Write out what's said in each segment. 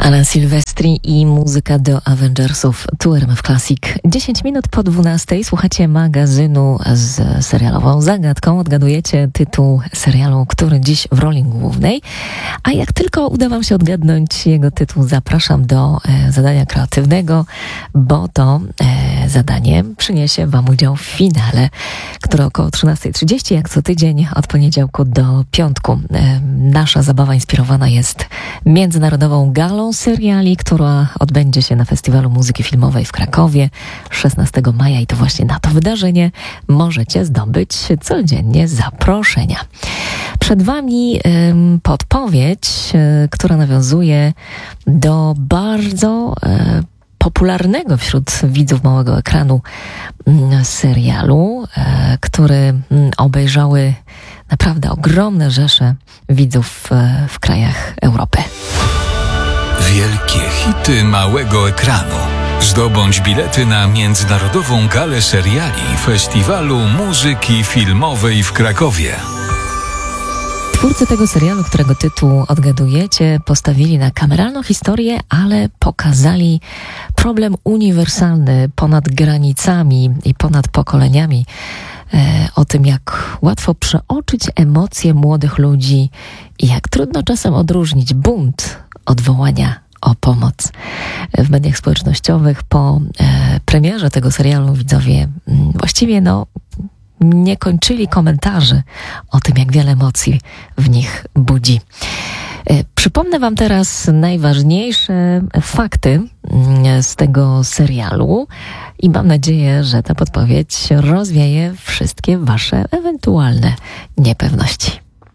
Alan Silvestri i muzyka do Avengersów tu RMF Classic. 10 minut po 12 słuchacie magazynu z serialową zagadką. Odgadujecie tytuł serialu, który dziś w roli głównej. A jak tylko uda wam się odgadnąć jego tytuł, zapraszam do zadania kreatywnego, bo to zadanie przyniesie wam udział w finale, które około 13:30, jak co tydzień, od poniedziałku do piątku. Nasza zabawa inspirowana jest międzynarodową galą seriali, która odbędzie się na Festiwalu Muzyki Filmowej w Krakowie 16 maja i to właśnie na to wydarzenie możecie zdobyć codziennie zaproszenia. Przed wami podpowiedź, która nawiązuje do bardzo popularnego wśród widzów małego ekranu serialu, który obejrzały naprawdę ogromne rzesze widzów w krajach Europy. Wielkie hity małego ekranu. Zdobądź bilety na Międzynarodową Galę Seriali Festiwalu Muzyki Filmowej w Krakowie. Twórcy tego serialu, którego tytuł odgadujecie, postawili na kameralną historię, ale pokazali problem uniwersalny ponad granicami i ponad pokoleniami. O tym, jak łatwo przeoczyć emocje młodych ludzi i jak trudno czasem odróżnić bunt od wołania o pomoc. W mediach społecznościowych po premierze tego serialu widzowie właściwie nie kończyli komentarzy o tym, jak wiele emocji w nich budzi. Przypomnę wam teraz najważniejsze fakty z tego serialu i mam nadzieję, że ta podpowiedź rozwieje wszystkie wasze ewentualne niepewności.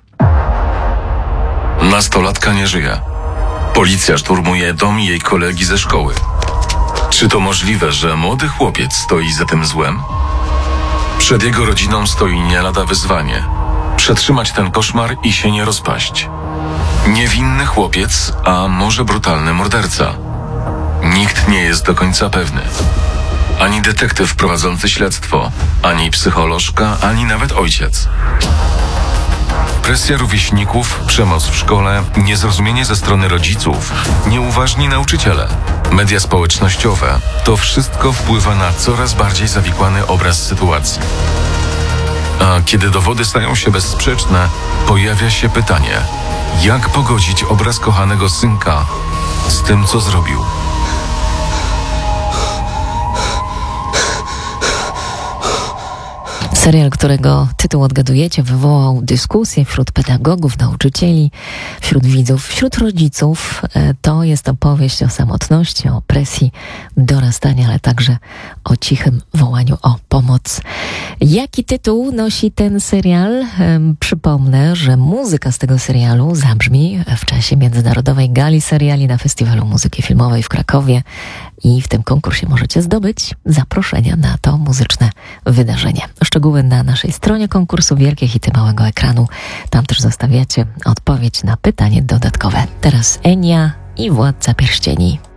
Nastolatka nie żyje. Policja szturmuje dom jej kolegi ze szkoły. Czy to możliwe, że młody chłopiec stoi za tym złem? Przed jego rodziną stoi nie lada wyzwanie. Przetrzymać ten koszmar i się nie rozpaść. Niewinny chłopiec, a może brutalny morderca? Nikt nie jest do końca pewny. Ani detektyw prowadzący śledztwo, ani psycholożka, ani nawet ojciec. Presja rówieśników, przemoc w szkole, niezrozumienie ze strony rodziców, nieuważni nauczyciele, media społecznościowe – to wszystko wpływa na coraz bardziej zawikłany obraz sytuacji. A kiedy dowody stają się bezsprzeczne, pojawia się pytanie, jak pogodzić obraz kochanego synka z tym, co zrobił? Serial, którego tytuł odgadujecie, wywołał dyskusję wśród pedagogów, nauczycieli, wśród widzów, wśród rodziców. To jest opowieść o samotności, o presji dorastania, ale także o cichym wołaniu o pomoc. Jaki tytuł nosi ten serial? Przypomnę, że muzyka z tego serialu zabrzmi w czasie Międzynarodowej Gali Seriali na Festiwalu Muzyki Filmowej w Krakowie i w tym konkursie możecie zdobyć zaproszenia na to muzyczne wydarzenie. Szczegóły na naszej stronie konkursu Wielkie Hity Małego Ekranu. Tam też zostawiacie odpowiedź na pytanie dodatkowe. Teraz Enia i Władca Pierścieni.